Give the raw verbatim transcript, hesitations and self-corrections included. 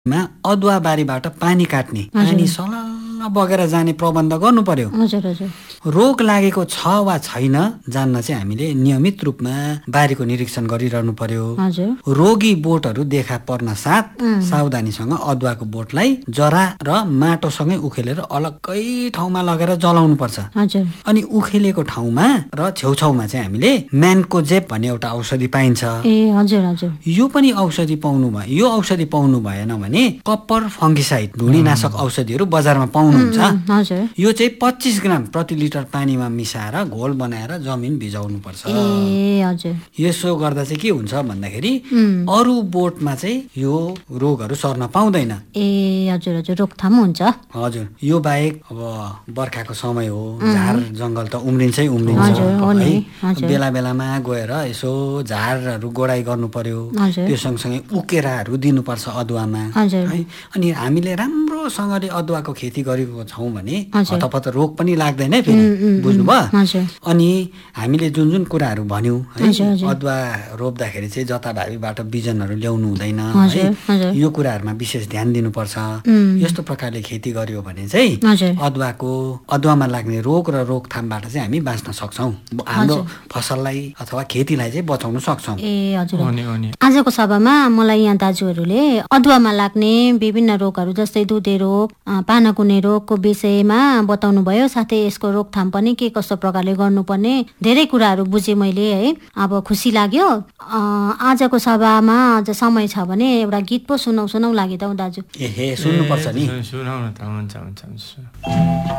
मा अदुवा बारीबाट पानी काट्ने, पानी सलल्ल बगेर जाने प्रबन्ध गर्नु पर्यो। हजुर हजुर। रोग लागेको छ वा छैन जान्न चाहिँ हामीले नियमित रूपमा बारीको निरीक्षण गरिरहनु पर्यो। हजुर। रोगी बोटहरू देखा पर्न साथ सावधानीसँग अदुवाको बोटलाई जरा र माटोसँगै उखेलेर अलग्गै ठाउँमा लगेर जलाउनु पर्छ। हजुर। अनि उखेलेको ठाउँमा र छेउछाउमा चाहिँ हामीले म्यान्कोजेब भन्ने एउटा औषधि पाइन्छ। ए हजुर हजुर। यो पनि औषधि पाउनु भयो, यो औषधि पाउनु भएन भने कप्पर फङ्गिसाइड ढुँडीनाशक औषधिहरू बजारमा पाउनुहुन्छ। हजुर। यो चाहिँ पच्चिस ग्राम प्रति लिटर पानीमा मिसाएर घोल बनाएर जमिन भिजाउनु पर्छ। ए हजुर। यसो गर्दा चाहिँ के हुन्छ भन्दाखेरि अरू बोटमा चाहिँ यो रोगहरू सर्न पाउँदैन। ए हजुर हजुर, रोकथाम हुन्छ। हजुर। यो बाहेक अब बर्खाको समय हो, झार जङ्गल त उम्रिन्छै उम्रिन्छ है। बेला बेलामा गएर यसो झारहरू गोडाइ गर्नु पर्यो। त्यो सँगसँगै उकेराहरू दिनुपर्छ अदुवामा है। अनि हामीले राम्रोसँगले अदुवाको खेती गरेको छौँ भने हतपत रोग पनि लाग्दैन है फेरि, बुझ्नुभयो। अनि हामीले जुन जुन कुराहरू भन्यौँ है, अदुवा रोप्दाखेरि चाहिँ जताभावीबाट बिजनहरू ल्याउनु हुँदैन है, यो कुराहरूमा विशेष ध्यान दिनुपर्छ। यस्तो प्रकारले खेती गर्यो भने चाहिँ अदुवाको अदुवामा लाग्ने रोग र रोकथामबाट चाहिँ हामी बाँच्न सक्छौँ, हाम्रो फसललाई अथवा खेतीलाई चाहिँ बचाउन सक्छौँ। ए हजुर। आजको सभामा मलाई यहाँ दाजुहरूले अदुवामा लाग्ने विभिन्न रोगहरू जस्तै दुधे रोग, पानाकुने रोगको विषयमा बताउनु भयो, साथै यसको रोकथाम पनि के कस्तो प्रकारले गर्नुपर्ने धेरै कुराहरू बुझेँ मैले है। अब खुसी लाग्यो। आजको सभामा अझ समय छ भने एउटा गीत पो सुनाउ सुनाउ लाग्यो त हौ दाजु। ए सुन्नुपर्छ नि। सुनाउन त हुन्छ हुन्छ।